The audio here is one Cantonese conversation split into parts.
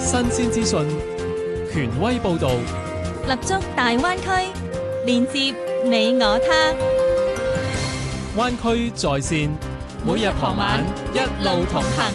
新鮮資訊，權威報導， 立足大灣區，連接你我他。 灣區在線，每日傍晚一路同行。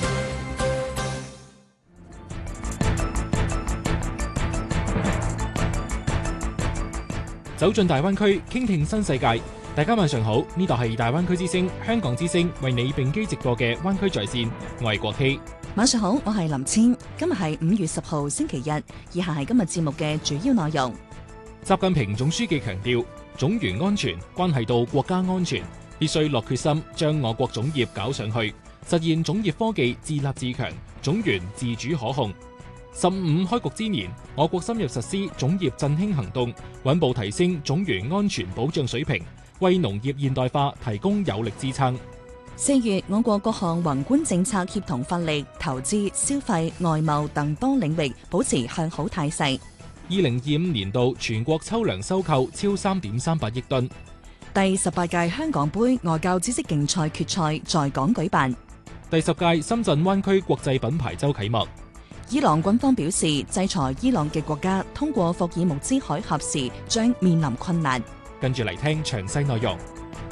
走進大灣區，傾聽新世界。大家晚上好，呢度係大灣區之聲、香港之聲為你並機直播嘅灣區在線，我係國希。 晚上好，我係林千。今日係5月10號星期日，以下係今日節目嘅主要內容。 習近平總書記強調，種源安全關係到國家安全，必須落決心將我國種業搞上去，實現種業科技自立自強，種源自主可控。15開局之年，我國深入實施種業振興行動，穩步提升種源安全保障水平，為農業現代化提供有力支撐。 4月，我國各項宏觀政策協同發力，投資、消費、外貿等多領域保持向好態勢。 2025年度全國秋糧收購超3.38億噸。 第18屆香港杯外教知識競賽決賽在港舉辦。 第10屆深圳灣區國際品牌周啟幕。 伊朗軍方表示，制裁伊朗嘅國家通過霍爾木茲海峽時將面臨困難。 跟住嚟聽詳細內容。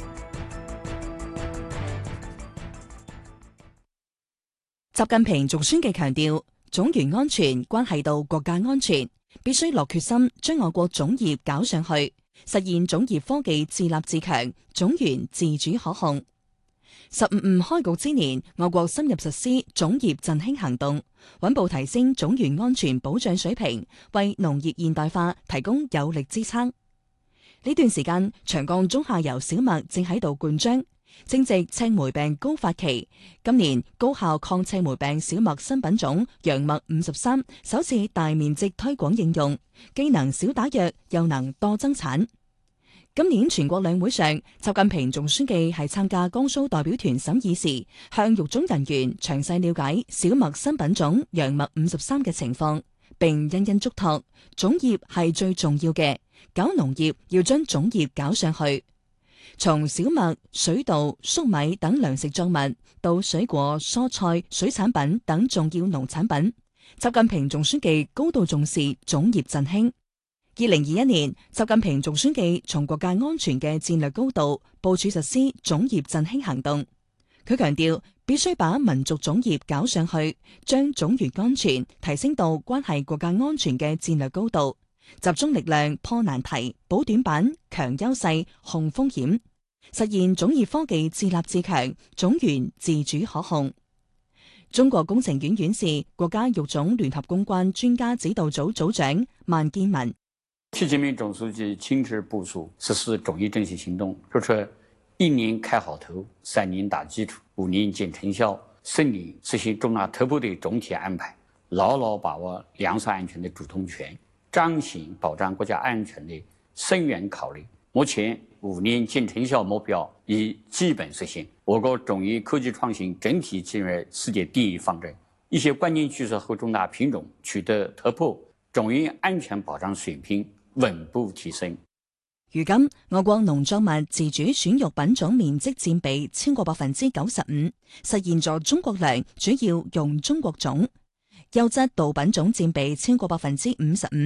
習近平總書記強調，種源安全關係到國家安全，必須落決心將我國種業搞上去，實現種業科技自立自強，種源自主可控。15開局之年，我國深入實施種業振興行動，穩步提升種源安全保障水平，為農業現代化提供有力支撐。呢段時間，長江中下游小麥正喺度灌漿，正值赤霉病高發期。今年高效抗赤霉病小麥新品種楊麥53首次大面積推廣應用，既能少打藥，又能多增產。今年全國兩會上，習近平總書記係參加江蘇代表團審議時，向育種人員詳細了解小麥新品種楊麥53嘅情況，並殷殷囑託種業係最重要嘅，搞農業要將種業搞上去。從小麥、水稻、粟米等糧食作物到水果、蔬菜、水產品等重要農產品，習近平總書記高度重視種業振興。2021年，習近平總書記從國家安全嘅戰略高度部署實施種業振興行動。佢強調，必須把民族種業搞上去，將種源安全提升到關係國家安全嘅戰略高度，集中力量破難題、補短板、強優勢、控風險，實現種業科技自立自強，種源自主可控。中國工程院院士、國家育種聯合攻關專家指導組組長萬建文。 習近平總書記親自部署實施種業振興行動，說出1年開好頭，3年打基礎，5年見成效，順利實行重大突破的總體安排，牢牢把握糧食安全的主動權，彰顯保障國家安全的深遠考慮。目前5年見成效目標已基本實現，我國種業科技創新整體進入世界第一方陣，一些關鍵趨勢和重大品種取得突破，種業安全保障水平穩步提升。 如今，我國農作物自主選育品種面積佔比超過95%，實現咗中國糧主要用中國種；優質稻品種佔比超過55%。